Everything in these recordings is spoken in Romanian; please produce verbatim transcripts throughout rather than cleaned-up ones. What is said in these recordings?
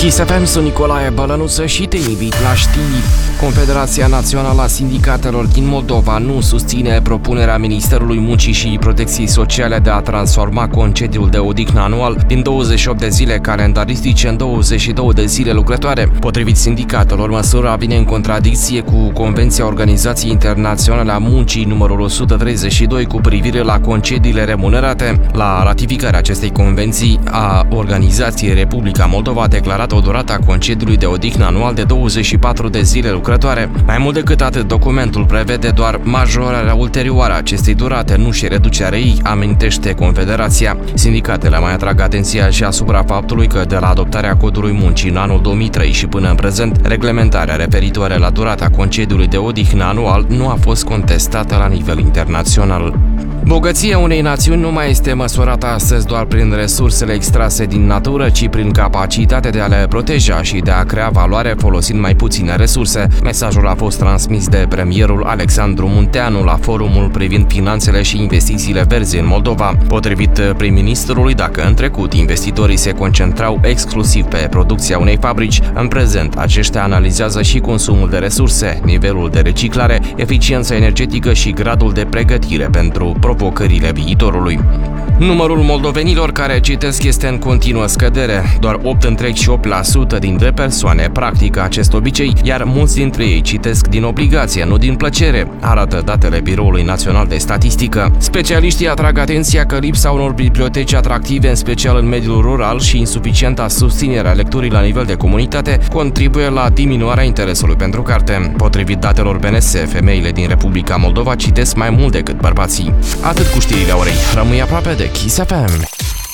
Kiss F M, sunt Nicolae Bălănuță și te invit la știri. Confederația Națională a Sindicatelor din Moldova nu susține propunerea Ministerului Muncii și Protecției Sociale de a transforma concediul de odihnă anual din douăzeci și opt de zile calendaristice în douăzeci și două de zile lucrătoare. Potrivit sindicatelor, măsura vine în contradicție cu Convenția Organizației Internaționale a Muncii numărul o sută treizeci și doi cu privire la concediile remunerate. La ratificarea acestei convenții a Organizației, Republica Moldova a declarat o durată a concediului de odihnă anual de douăzeci și patru de zile lucrătoare. Mai mult decât atât, documentul prevede doar majorarea ulterioară a acestei durate, nu și reducerea ei, amintește Confederația. Sindicatele mai atrag atenția și asupra faptului că de la adoptarea Codului Muncii în anul două mii trei și până în prezent, reglementarea referitoare la durata concediului de odihnă anual nu a fost contestată la nivel internațional. Bogăția unei națiuni nu mai este măsurată astăzi doar prin resursele extrase din natură, ci prin capacitatea de a le proteja și de a crea valoare folosind mai puține resurse. Mesajul a fost transmis de premierul Alexandru Munteanu la forumul privind finanțele și investițiile verzi în Moldova. Potrivit prim-ministrului, dacă în trecut investitorii se concentrau exclusiv pe producția unei fabrici, în prezent aceștia analizează și consumul de resurse, nivelul de reciclare, eficiența energetică și gradul de pregătire pentru provocările viitorului. Numărul moldovenilor care citesc este în continuă scădere. Doar opt virgulă opt și opt la sută dintre persoane practică acest obicei, iar mulți dintre ei citesc din obligație, nu din plăcere, arată datele Biroului Național de Statistică. Specialiștii atrag atenția că lipsa unor biblioteci atractive, în special în mediul rural, și insuficienta susținere a lecturii la nivel de comunitate contribuie la diminuarea interesului pentru carte. Potrivit datelor B N S, femeile din Republica Moldova citesc mai mult decât bărbații. Atât cu știrile orei. Rămâi aproape de Kiss F M.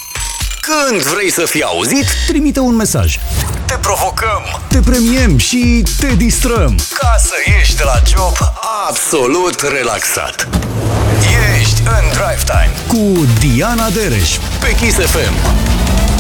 Când vrei să fii auzit, trimite un mesaj. Te provocăm, te premiem și te distrăm, ca să ieși de la job absolut relaxat. Ești în Drive Time cu Diana Dereș pe Kiss F M.